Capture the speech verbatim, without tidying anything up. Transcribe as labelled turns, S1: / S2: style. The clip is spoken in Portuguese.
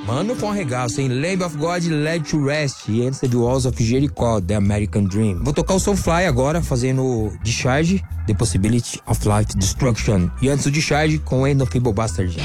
S1: Mano, foi um arregaço, hein? Lamb of God, Led to Rest. E antes de Walls of Jericho, The American Dream. Vou tocar o Soulfly agora, fazendo Discharge, The Possibility of Life Destruction. E antes o Discharge com End of Feeble Bastard.